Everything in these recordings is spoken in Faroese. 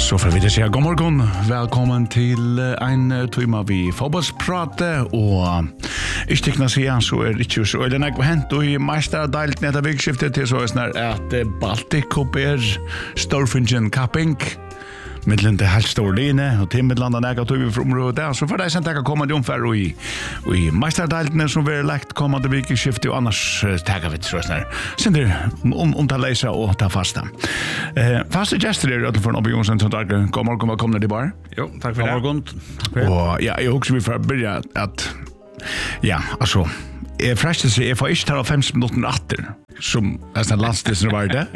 Så får vi det säga god morgon. Välkommen till en timme vi fotbollsprate och ich tycker säga så är det ju så eller när hänt och i mästardelt när det vägskiftet till så är snart att Baltic Cup är Storfingen Cupping mellan det helt storline och till mellan näga tog vi från området så för det sen ta komma ungefär i mästardelten som vi lagt kommande vägskiftet och annars tagar vi så snart. Sen det om ta läsa och ta fasta. Fasta gäster är att från Jonsson som tackar god morgon välkomna till bar. Jo, tack för det. God morgon. Och ja, jag också vi får börja att ja, alltså jag fräste sig jag får inte ta 5 minuter efter som nästan landstisen var det.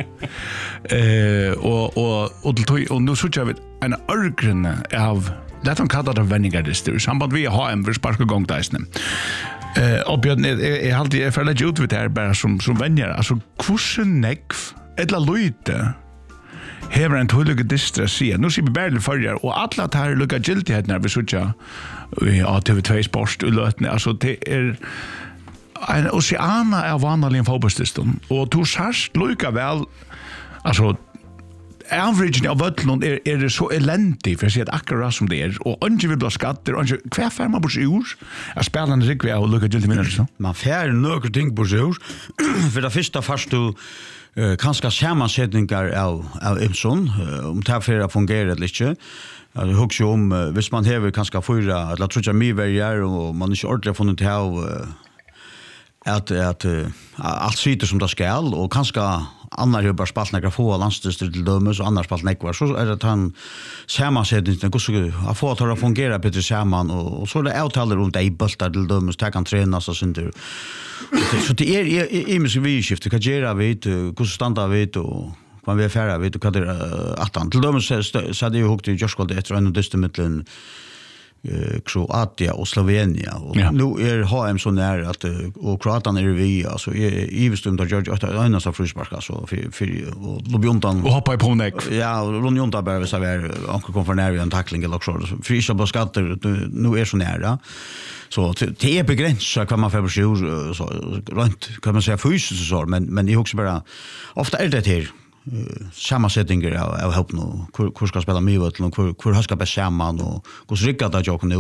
Och nu så jag vet en örgren av lätt de kallar det vändingar samband vi har en för sparka gång där. Och Björn är alltid för lägga ut vid det här bara som vänjer alltså kursen nekv eller lite hever en tydlig distress nu ser vi bara förjar och alla tar lucka giltighet när vi söker ja TV2 Sport och lötne alltså det är en oceana av vanliga fotbollstillstånd och du särskilt lika väl alltså average av völlon är det så eländigt för att se att akkurat som det är och inte vill bli skatter och kvar fär man på sig ur att spelarna sig och lucka giltighet så man fär några ting på sig ur för det första fast du kanske sammansättningar av Imson om det här för att fungera eller inte. Jag huxar om hvis man häver kanske fyra eller tror jag mig varje och man inte ordentligt funnit till att allt sitter som det ska och kanske annar ju bara spalt några få landstister till dömes och annars spalt nekvar så är det att han sammansättningen att få att fungera bättre samman och så är det avtalar runt i bultar till dömes ta kan träna så synder så det är i mycket vidskifte kan göra vet hur standa vet och vad vi är färra vet och vad det att till dömes så hade ju hukt i Joshua efter en dystemitteln Kroatia och Slovenia och nu är HM så nära att och Kroatien är vi alltså i bestumta Georgia att ena så frusparka så för och Lobjontan och hoppa på näck ja Lobjontan bara så här onkel kom för nära en tackling eller så frisha på skatter nu är så nära så det är begränsat kan man för så runt kan man säga fysiskt så men det är också bara ofta är det här sammansättningar av help nu hur ska spela med och hur ska bäst samman och hur ska rikta det jag nu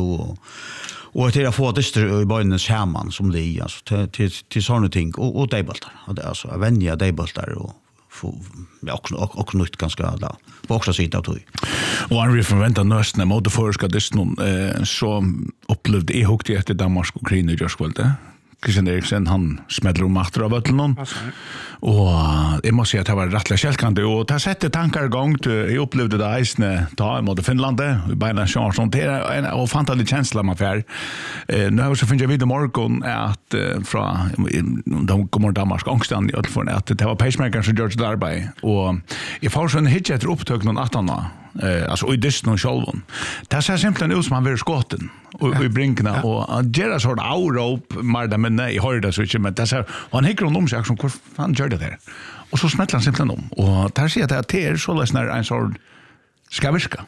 och till att få det i början samman som det är alltså till sådana ting och debultar och det alltså vänja debultar och få och nytt ganska där på också sidan av tog och han förväntar nästan mot det förska någon så upplevde jag högt efter Danmark och Ukraina just väl det Christian Eriksen han smäller om matter av någon och jag måste säga att det var rättligt kälkande och det sätter tankar igång jag upplevde det isne ta mot Finland i bäna chans det är en och fantastisk känsla man får nu så finns jag vid morgon att från de kommer Danmark ångstan i alla fall att det var pacemaker som George Darby och i farsen hit ett upptök någon 18 alltså i disten och självon det ser simpelthen ut som han vill skotten och i brinkarna och göra sån aurop marda men nej hör det så inte men det ser han hickar om sig som hur fan gör det där och så smäller han simpelthen om och där ser att det är så läsnar en sån skaviska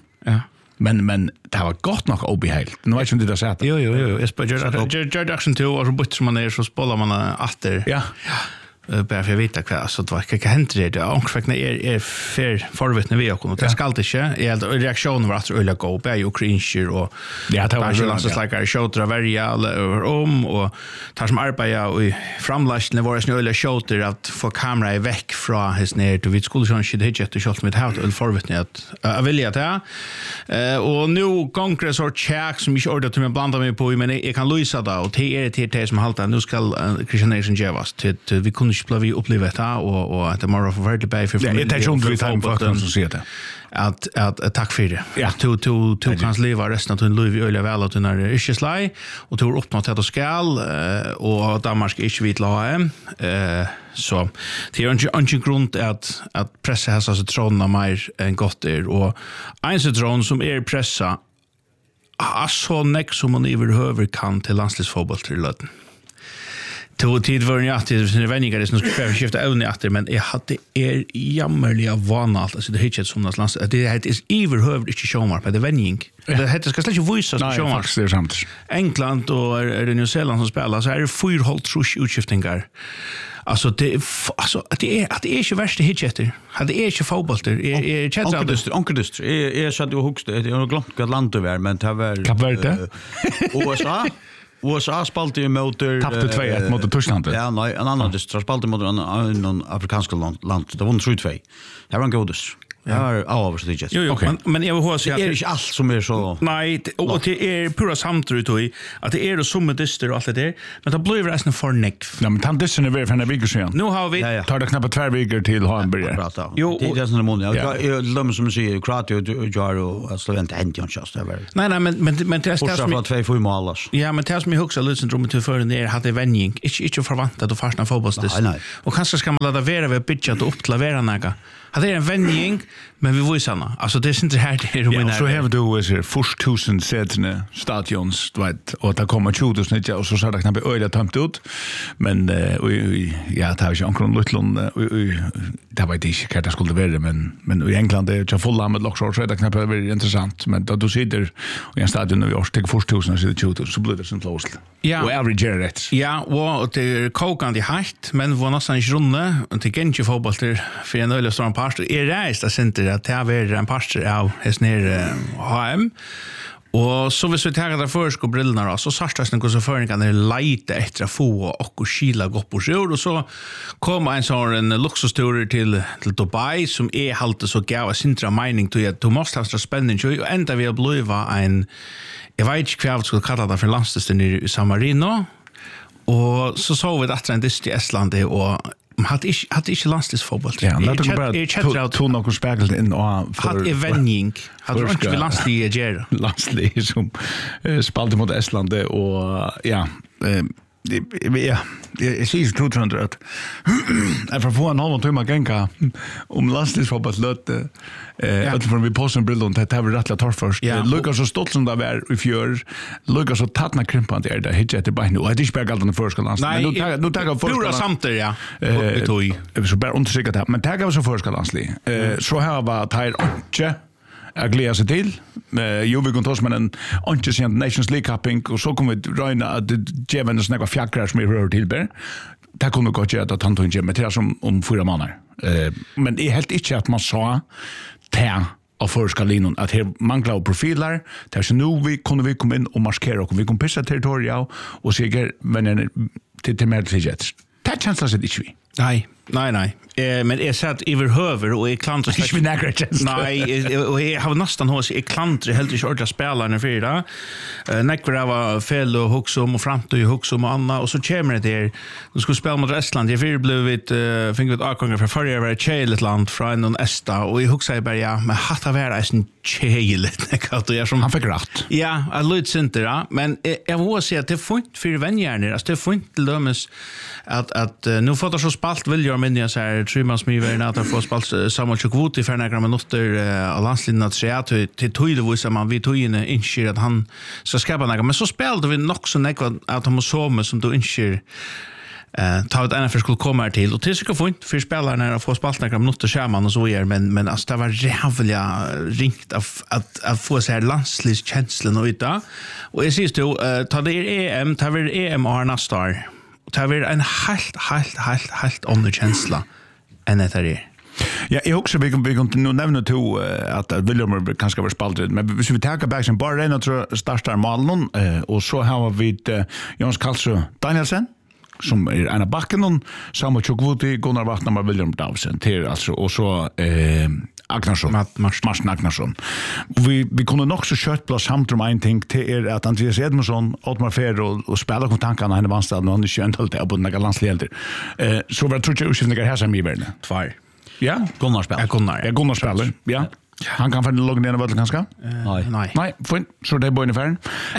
men det var gott nog obehagligt nu vet jag inte det så att jo jag spelar George Action 2 och så byter man ner så spelar man åter ja bara för jag vet att så det var inte händer det ångsväckna är för förvittne vi och det ska alltid ske reaktionen var att ölla gå på ju cringe och ja det var så like shooter varje eller om och tar som arbetar i framläsningen var det snölla shooter att få kamera väck från hans ner till vid skulle så det hit shot med halt och förvittne att vilja det och nu kongress och check som jag ordat till mig blanda mig på men jag kan lösa det och det är det som halta nu ska Christian Eriksen Javas till vi kunde inte bli upplevt det och att det var väldigt bra för familjen. Det är inte vi tar på som ser det. Att tack för det. Ja, to kan leva resten av din liv i öliga väl att när det inte slay och to uppnått att det skall och Danmark är inte vid HM. Så det är inte grund att pressa hästar så trona mer än gott är och en citron som är pressa så näck som man överhuvud kan till landslagsfotboll till löten. Tid var jag till sina vänner som skulle skifta ävne efter men jag hade jammerliga vanalt alltså det hitchet som något lands det är överhuvud inte showmar på det vänning det heter ska släcka visa som showmar det är sant England och New Zealand som spelar så är det 4,5 utskiftningar Alltså det är inte värsta hitchetter. Det är inte fotbollter. Är chatta Onkeldyster. Är så att du hugst det är glömt att landa över men det var Kap Verde. USA spalte ju motor tappade 2-1 mot Tyskland. Ja, nej, en annan dyster spalte mot en afrikansk land. Det var 3-2. Det var en godis. Ja, avstått. Jo, men jag vill ha det är inte allt som är så. Nej, och det är pura samtrut och att det är det som dyster och allt det där. Men det blir resten för neck. Ja, men tant dyster är väl för en vecka sedan. Nu har vi tar det knappt 2 veckor till Hamburg. Jo, det är såna månader. Jag glömmer som säger Kroatien och Jaro alltså inte inte just där. Nej, men det är så som 2-4 mål. Ja, men det som jag huxar lite syndrom till för när hade vändning. Inte förväntat att fastna fotbollsdist. Och kanske ska man låta vara vid pitchat upp till vara några. Det är en vändning, men vi visar nå. Alltså det är inte här det är ruminar. Ja, så har du så först 1000 sätene stadions, du vet, och det kommer 2000 och så så det knappt öde tömt ut. Men ja, det har ju omkring Lutlund det var inte klart det skulle vara men i England det är ju fulla med lockshort så det knappt är väldigt intressant, men då du sitter i en stadion i York, det först 1000 så det 2000 så blir det som closed. Ja. Och average rätt. Ja, och det är kokande heitt, men var nästan inte runde och det kan inte fotboll till för en öle stor pastor är rejält att inte att det är en pastor av hästner HM. Och så hvis vi tar det försk och brillorna så sartas den så förningen är lite efter få och skila gå på sjön och så kommer en sån luxustur till Dubai som är halt så gav sintra mening till att du måste ha spänning och ända vi bliva en jag vet inte vad jag skulle kalla det för landställen i San Marino och så såg vi att det är i Estland och hade inte landstidsfotboll. Ja, det är bara tog något spegel in och hade evening. Hade inte vi landstid ger. Landstid som spalte mot Estland och ja, jag ser ju tror att jag får få en halv timme gänga om landstidsfotboll lötte att från vi påsen brillant det har vi rättla tar först. Lucas så stolt som det var i fjör. Lucas så tattna krympant är det hit det bara nu. Det är inte bara den första landslaget. Nu tar jag första samtidigt ja. Vi så bara undersöka det. Men tar jag så första landslaget. Så här var Tyr Onche jag gläder sig till. Jo, vi kan ta oss med en antecedent Nations League-capping och så kommer vi röjna att det ger en snägga fjäckrar som vi rör till där. Det kunde gått göra att han tog en gem med det som om 4 månader. Men det är helt inte att man sa det av förska linon att här manglar profiler. Det är så nu vi kunde vi komma in och markera och vi kan pissa territorial och säga vänner till mer till jets. Det känns alltså inte vi. Nej. Men jag satt överhöver och jag klantrar slags... Nej, och jag har nästan hos jag klantrar helt inte ordentligt spelarna för det. Näkvar var fel och Huxum och Framtö och Huxum och Anna och så kommer det där. De skulle spela mot Estland. Jag fick vi ett avgångar för förra var ett tjejligt land från en Esta och jag huxade bara ja, men hatta vara är en tjejligt. Han fick rätt. Ja, jag lyds inte ja. Men jag vill säga att det får inte för vänjärner. Alltså det får inte till dömes att nu får det så spalt vill jag minna så här 3 månader med att få spalt samma kvot i för några minuter av landslinjen att säga till tydligvis att man vi tog in inskir att han ska skapa något men så spelade vi nog så mycket att han som då inskir ta ett NFL skulle komma till och det ska få inte för spelarna att få spalt några minuter skärman och så är men alltså det var jävla ringt att få så här landslagskänslan och utav och jag syns då ta det EM ta vi EM Arna Star det har varit en helt annan känsla än det är. Ja, jag också vi kan nu nämna to att William kanske var spaltad men hvis vi tar back som bara en och startar malen och så har vi Jons Karlsson Danielsen som är en av backen och samma Chukvuti Gunnar Vatnamar William Davsen till alltså och så Agnarsson, Martin Agnarsson. Vi kunde nog så kört på samt om en ting till att Andreas Edmundsson, Ottmar Fer och spela med tankarna han är vanstad och han är 21 till på några landsleder. Så var tror jag utskiftningar här som i världen. 2. Ja, Gunnar spelar. Gunnar spelar. Ja. Han kan få logga ner väl kanske? Nej, fint. Så det är på ungefär.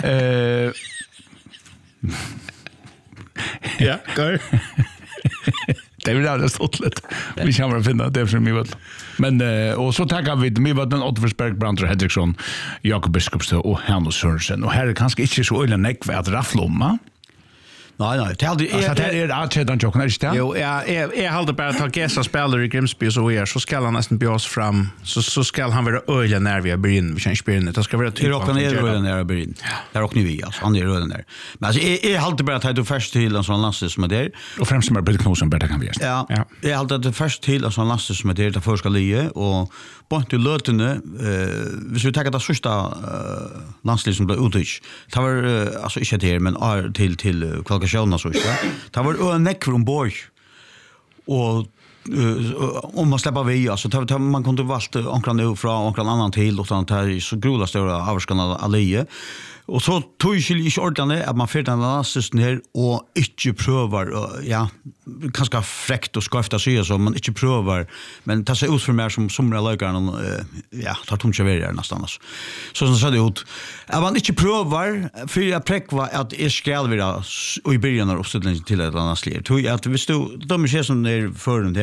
Ja, går. Det är väl det stått lite. Vi kommer att finna det från mig väl. Men och så tackar vi mig vad den Ottersberg Brandt Hedriksson, Jakob Biskopstö och Hannes Sørensen. Och här är kanske inte så öle näck att rafflomma. Nej, det hade Alltså det är att det inte är det. Jo, jag håller bara att ta Gesa spelar i Grimsby så ska han nästan bjös fram så ska han vara öliga när vi börjar vi kan inte börja det ska vara typ av öliga när vi börjar. Där åker vi alltså han är öliga där. Men alltså jag håller bara att du först till en sån last som är där och främst som är Britt Knudsen bättre kan vi. Ja. Jag håller att det först till en sån last som är där för ska ligga och på till lötene hvis vi tar det första landslag som blev utryck. Det var alltså inte det men till kvalifikationerna så inte. Det var neck från Borg och om man släpper vi alltså man kunde valt ankran nu från ankran annan till och sånt här så grola stora avskanna allie och så tog ju inte ordentligt att man för den lasten här och inte prövar ja kanske fräckt och skafta sig så man inte prövar men det ser ut för mer som somra lagarna ja tar tom chever nästan så sa det ut att man inte prövar för att präkva att är skall vara och i början av uppställningen till ett annat slir tror jag att vi stod de ser som är för den